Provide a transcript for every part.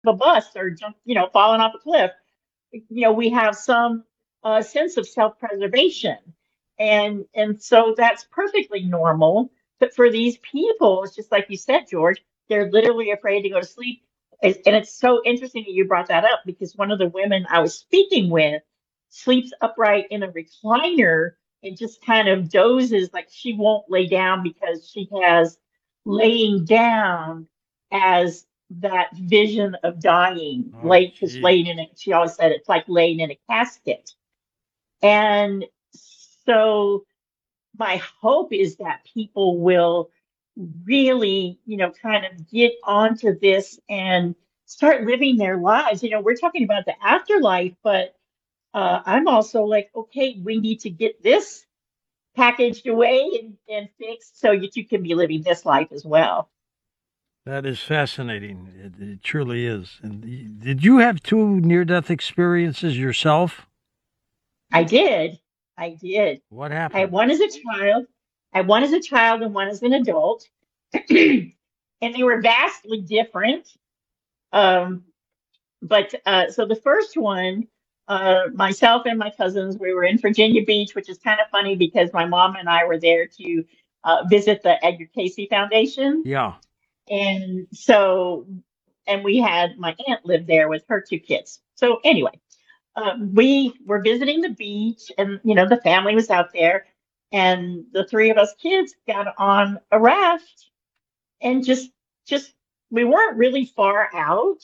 a bus or jump, falling off a cliff. We have some sense of self-preservation, and so that's perfectly normal. But for these people, it's just like you said, George, they're literally afraid to go to sleep. And it's so interesting that you brought that up because one of the women I was speaking with sleeps upright in a recliner and just kind of dozes, like she won't lay down because she has laying down as that vision of dying, Oh, like because gee. she always said it's like laying in a casket. And so my hope is that people will really, kind of get onto this and start living their lives. We're talking about the afterlife, but I'm also like, okay, we need to get this packaged away and fixed so that you can be living this life as well. That is fascinating. It truly is. And did you have two near-death experiences yourself? I did. I did. What I had happened? one as a child. I had one as a child and one as an adult. And they were vastly different. Um, but so the first one, myself and my cousins, we were in Virginia Beach, which is kind of funny because my mom and I were there to visit the Edgar Casey Foundation. Yeah. And so, and we had my aunt lived there with her two kids. So anyway, we were visiting the beach, and the family was out there, and the three of us kids got on a raft and just we weren't really far out,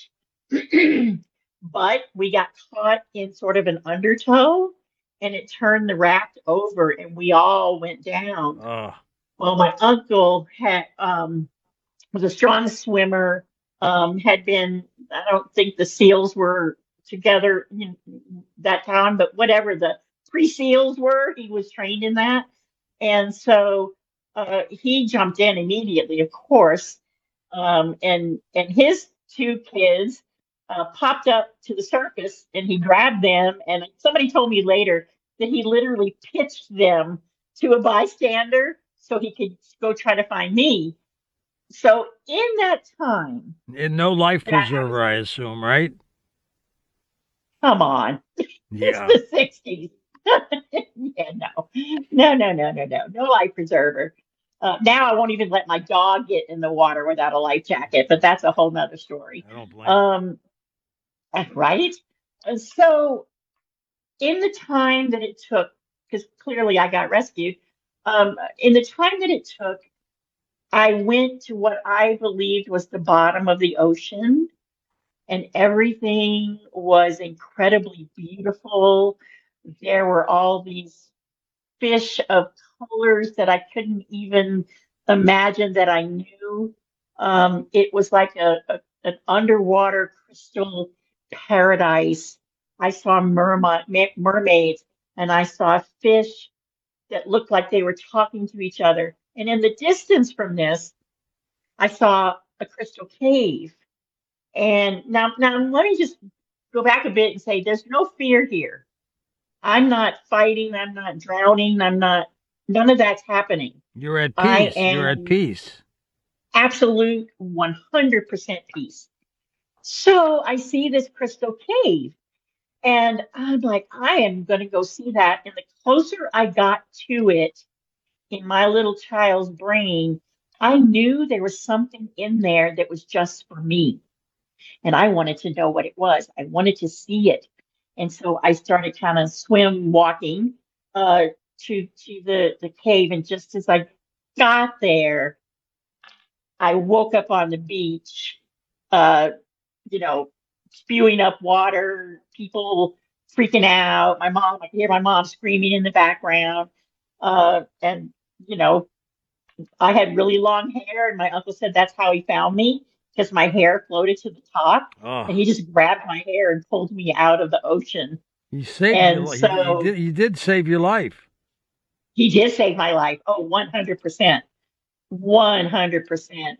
but we got caught in sort of an undertow, and it turned the raft over, and we all went down. Uh, Well, my uncle had was a strong swimmer. Had been, I don't think the SEALs were together that time, but whatever the pre-SEALs were, he was trained in that. And so he jumped in immediately, of course. And his two kids popped up to the surface and he grabbed them. And somebody told me later that he literally pitched them to a bystander so he could go try to find me. So in that time and no life that I was, preserver, I assume, right? come on, it's Yeah. the 60s. Yeah, no life preserver. Now I won't even let my dog get in the water without a life jacket, but that's a whole nother story. I don't blame you. Um, right? So in the time that it took, because clearly I got rescued, in the time that it took, I went to what I believed was the bottom of the ocean, and everything was incredibly beautiful. There were all these fish of colors that I couldn't even imagine that I knew. It was like an underwater crystal paradise. I saw mermaids, and I saw fish that looked like they were talking to each other. And in the distance from this, I saw a crystal cave. And now let me just go back a bit and say there's no fear here. I'm not fighting, I'm not drowning, none of that's happening. You're at I peace. You're at am peace. absolute 100% peace. So I see this crystal cave and I'm like, I am going to go see that. And the closer I got to it in my little child's brain, I knew there was something in there that was just for me. And I wanted to know what it was. I wanted to see it. And so I started kind of swim walking uh, to the cave. And just as I got there, I woke up on the beach, uh, you know, spewing up water, people freaking out. I could hear my mom screaming in the background. And, you know, I had really long hair, and my uncle said that's how he found me because my hair floated to the top, Oh, and he just grabbed my hair and pulled me out of the ocean. he saved your And life. He so did. He did save your life. he did save my life. Oh, 100%. 100%.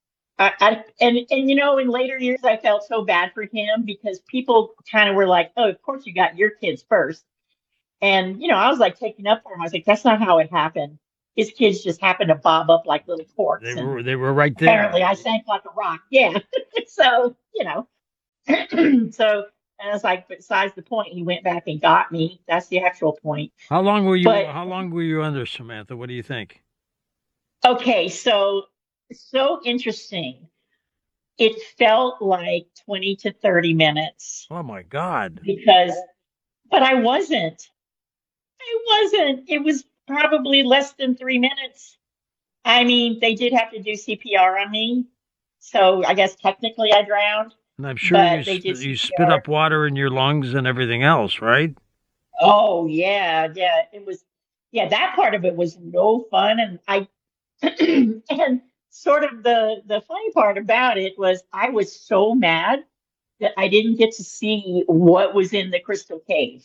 And in later years, I felt so bad for him because people kind of were like, "Oh, of course you got your kids first." And I was like taking up for him. I was like, "That's not how it happened. His kids just happened to bob up like little They corks, and were. They were right there. apparently I sank like a rock." Yeah. So. So, and I was like, besides the point, he went back and got me. That's the actual point. How long were you? But How long were you under, Samantha? What do you think? okay, so interesting. It felt like 20 to 30 minutes Oh my God! because, but I wasn't. I wasn't. It was probably less than 3 minutes. I mean, they did have to do CPR on me. So I guess technically I drowned, And I'm sure but they did you spit CPR. up water in your lungs and everything else, right? Oh yeah, yeah. It was, yeah, that part of it was no fun. And and sort of the funny part about it was I was so mad that I didn't get to see what was in the crystal cave.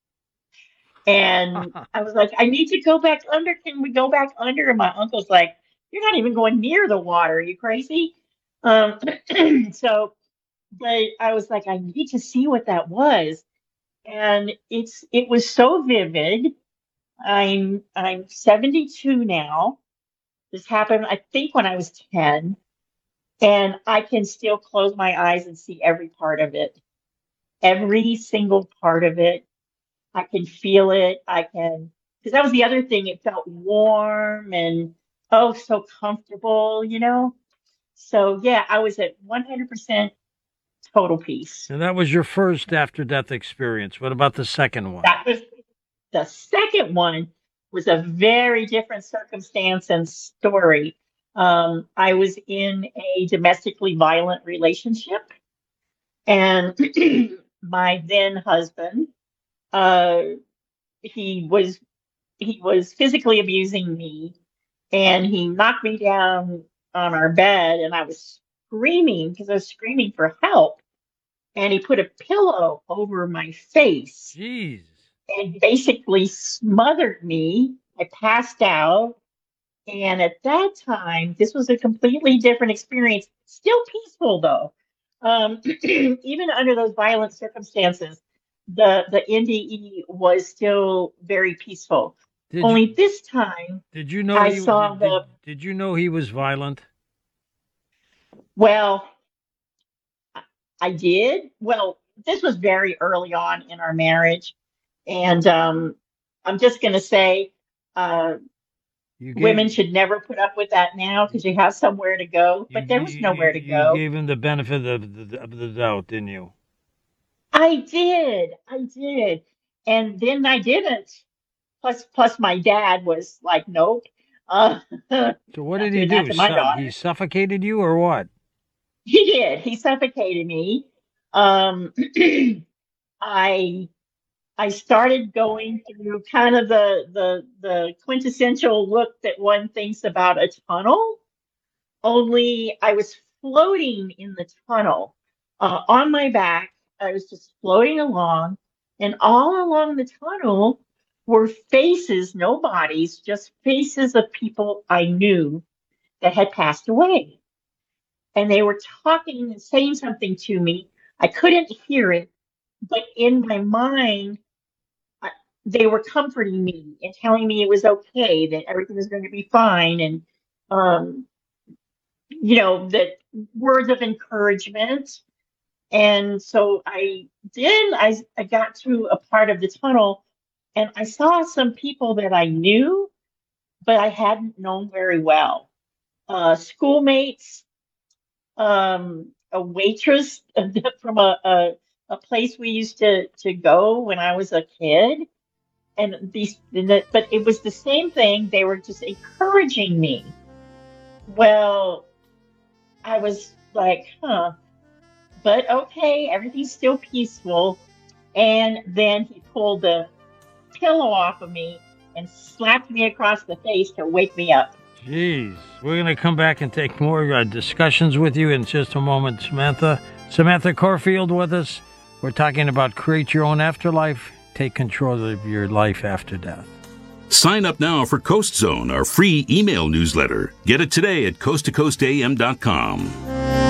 And I was like, I need to go back under. Can we go back under? And my uncle's like, you're not even going near the water. Are you crazy? Um, so, but I was like, I need to see what that was. And it was so vivid. I'm 72 now. This happened, I think, when I was 10, and I can still close my eyes and see every part of it, every single part of it. I can feel it. I can, because that was the other thing. It felt warm and oh, so comfortable, you know? So yeah, I was at 100% total peace. And that was your first after-death experience. What about the second one? That was the second one was a very different circumstance and story. I was in a domestically violent relationship, and my then husband, uh, he was he was physically abusing me, and he knocked me down on our bed, and I was screaming because I was screaming for help, and he put a pillow over my face Jeez. and basically smothered me. I passed out. And at that time, this was a completely different experience, still peaceful though. Even under those violent circumstances, the NDE was still very peaceful. Did you Only this time, did you know I he saw did you know he was violent? well, I did. Well, this was very early on in our marriage. And I'm just going to say, uh, You women gave should never put up with that now because you have somewhere to go. you But there was nowhere to you go. gave him the benefit of the doubt, didn't you? I did. And then I didn't. Plus my dad was like, nope. Not So what did he doing that do? to my He daughter. suffocated you or what? He did. He suffocated me. Um, I I started going through kind of the quintessential look that one thinks about a tunnel. Only I was floating in the tunnel on my back. I was just floating along, and all along the tunnel were faces, no bodies, just faces of people I knew that had passed away. And they were talking and saying something to me. I couldn't hear it, but in my mind, I, they were comforting me and telling me it was okay, that everything was going to be fine, and um, that words of encouragement. And so I got to a part of the tunnel and I saw some people that I knew, but I hadn't known very well. Schoolmates, a waitress from a place we used to go when I was a kid. But it was the same thing. They were just encouraging me. Well, I was like, huh, but okay, everything's still peaceful. And then he pulled the pillow off of me and slapped me across the face to wake me up. Jeez. We're going to come back and take more discussions with you in just a moment, Samantha. Samantha Corfield with us. We're talking about create your own afterlife, take control of your life after death. Sign up now for Coast Zone, our free email newsletter. Get it today at coasttocoastam.com.